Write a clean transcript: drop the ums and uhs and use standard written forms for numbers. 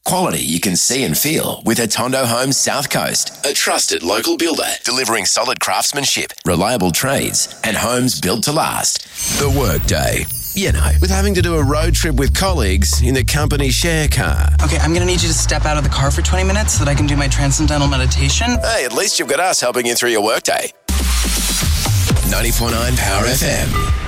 Quality you can see and feel with Atondo Homes South Coast. A trusted local builder delivering solid craftsmanship, reliable trades and homes built to last. The workday. You know, with having to do a road trip with colleagues in the company share car. Okay, I'm going to need you to step out of the car for 20 minutes so that I can do my transcendental meditation. Hey, at least you've got us helping you through your workday. 90.9 Power FM.